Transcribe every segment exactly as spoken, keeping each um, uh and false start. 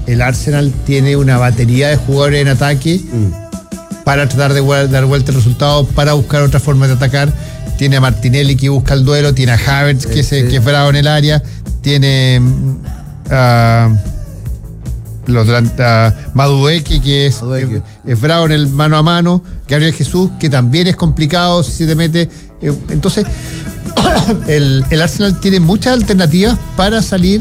el Arsenal tiene una batería de jugadores en ataque mm. para tratar de dar vuelta el resultado, para buscar otra forma de atacar. Tiene a Martinelli que busca el duelo, tiene a Havertz que, se, que es bravo en el área, tiene a uh, los uh, Madueke que es, es, es bravo en el mano a mano, Gabriel Jesús que también es complicado si se te mete. Entonces el, el Arsenal tiene muchas alternativas para salir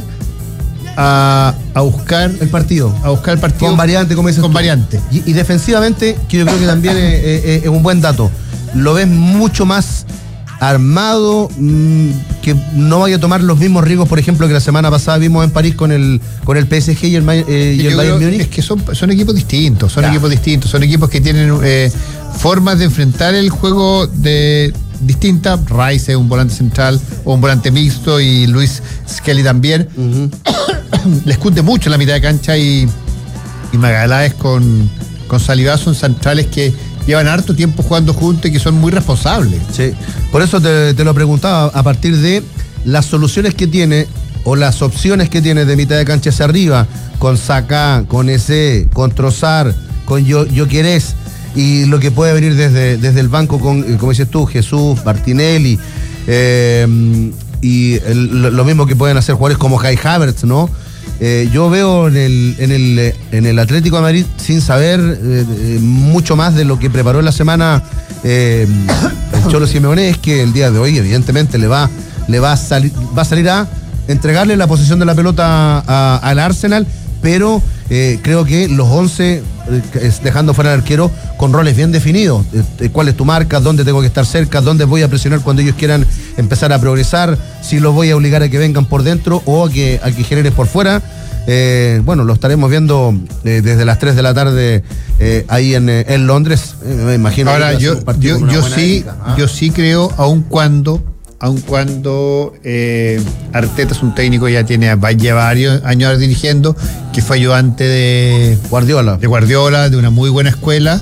a, a buscar el partido, a buscar el partido con variante, como dices con tú. variante y, y defensivamente, que yo creo que también es, es, es un buen dato. Lo ves mucho más armado, mmm, que no vaya a tomar los mismos riesgos, por ejemplo, que la semana pasada vimos en París con el con el P S G y el, eh, y el Bayern Múnich. Es que son, son equipos distintos, son ya. equipos distintos, son equipos que tienen eh, formas de enfrentar el juego de distintas. Rice es un volante central o un volante mixto y Luis Skelly también. Uh-huh. Les cunde mucho en la mitad de cancha y, y Magaláes con, con Saliba son centrales que llevan harto tiempo jugando juntos y que son muy responsables. Sí, por eso te, te lo preguntaba, a partir de las soluciones que tiene o las opciones que tiene de mitad de cancha hacia arriba, con Saka, con Eze, con Trossard, con Yo, Gyökeres, y lo que puede venir desde, desde el banco con, como dices tú, Jesús, Martinelli, eh, y el, lo mismo que pueden hacer jugadores como Kai Havertz, ¿no? Eh, yo veo en el, en, el, en el Atlético de Madrid, sin saber eh, mucho más de lo que preparó en la semana eh, el Cholo Simeone, es que el día de hoy evidentemente le va, le va, a, salir, va a salir a entregarle la posición de la pelota a, al Arsenal, pero eh, creo que los once, eh, dejando fuera al arquero, con roles bien definidos, eh, cuál es tu marca, dónde tengo que estar cerca, dónde voy a presionar cuando ellos quieran empezar a progresar, si los voy a obligar a que vengan por dentro o a que, a que generen por fuera. Eh, bueno, lo estaremos viendo eh, desde las tres de la tarde eh, ahí en, eh, en Londres, eh, me imagino. Ahora yo, yo, yo sí ética, ¿ah? yo sí creo, aun cuando aun cuando eh, Arteta es un técnico, ya tiene ya varios años dirigiendo, que fue ayudante de Guardiola de Guardiola, de una muy buena escuela.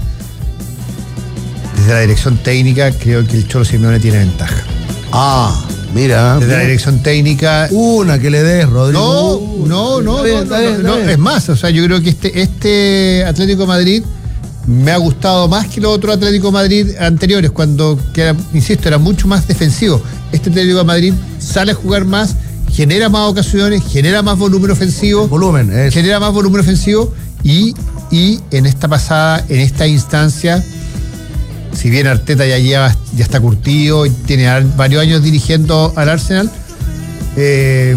Desde la dirección técnica creo que el Cholo Simeone tiene ventaja. Ah, mira. Desde mira. la dirección técnica. Una que le des, Rodrigo. No, no, no, no, bien, no, bien, no, no es más, o sea, yo creo que este, este Atlético de Madrid me ha gustado más que los otros Atlético de Madrid anteriores, cuando, que era, insisto, era mucho más defensivo. Este Atlético de Madrid sale a jugar más, genera más ocasiones, genera más volumen ofensivo. Volumen, es. Genera más volumen ofensivo y, y en esta pasada, en esta instancia, si bien Arteta ya lleva, ya está curtido y tiene varios años dirigiendo al Arsenal, eh,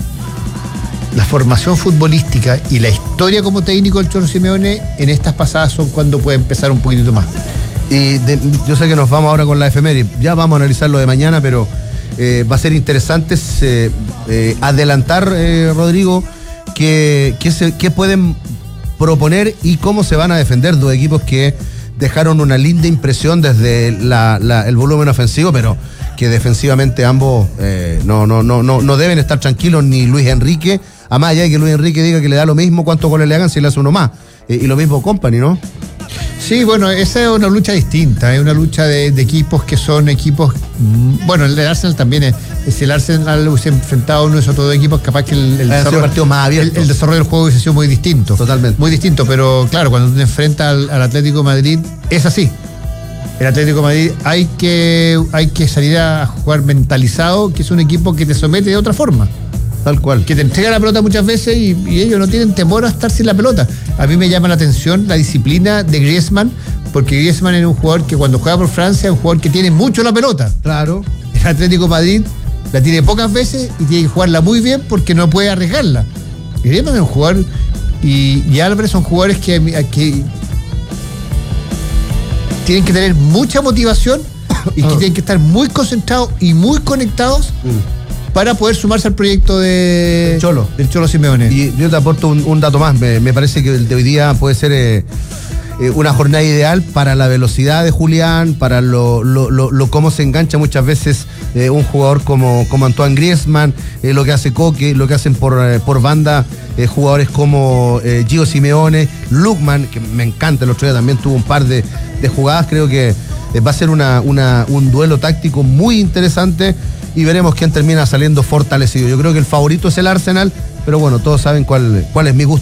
la formación futbolística y la historia como técnico del Cholo Simeone en estas pasadas son cuando puede empezar un poquitito más. Y de, yo sé que nos vamos ahora con la efeméride, ya vamos a analizar lo de mañana, pero eh, va a ser interesante eh, eh, adelantar, eh, Rodrigo, que, que, se, que pueden proponer y cómo se van a defender dos equipos que dejaron una linda impresión desde la, la, el volumen ofensivo, pero que defensivamente ambos eh, no, no, no, no, no deben estar tranquilos, ni Luis Enrique, a más allá de que Luis Enrique diga que le da lo mismo cuántos goles le hagan si le hace uno más, eh, y lo mismo Company, ¿no? Sí, bueno, esa es una lucha distinta, es una lucha de, de equipos que son equipos, bueno, el Arsenal también es, si el Arsenal hubiese enfrentado a uno de esos dos equipos, capaz que el, el, desarrollo, partido más abierto. El, el desarrollo del juego hubiese sido muy distinto. Totalmente. Muy distinto, pero claro, cuando tú te enfrentas al, al Atlético de Madrid, es así. El Atlético de Madrid hay que, hay que salir a jugar mentalizado, que es un equipo que te somete de otra forma. Tal cual. Que te entrega la pelota muchas veces y, y ellos no tienen temor a estar sin la pelota. A mí me llama la atención la disciplina de Griezmann, porque Griezmann es un jugador que cuando juega por Francia es un jugador que tiene mucho la pelota. Claro. El Atlético de Madrid la tiene pocas veces y tiene que jugarla muy bien porque no puede arriesgarla. Griezmann es un jugador y, y Álvarez son jugadores que, que tienen que tener mucha motivación y que tienen que estar muy concentrados y muy conectados mm. para poder sumarse al proyecto de Cholo. del Cholo Simeone. Y yo te aporto un, un dato más. Me, me parece que el de hoy día puede ser eh, eh, una jornada ideal para la velocidad de Julián, para lo, lo, lo, lo cómo se engancha muchas veces eh, un jugador como, como Antoine Griezmann, eh, lo que hace Coque, lo que hacen por, eh, por banda eh, jugadores como eh, Gio Simeone, Lookman, que me encanta, el otro día también tuvo un par de, de jugadas. Creo que eh, va a ser una, una, un duelo táctico muy interesante y veremos quién termina saliendo fortalecido. Yo creo que el favorito es el Arsenal, pero bueno, todos saben cuál, cuál es mi gusto.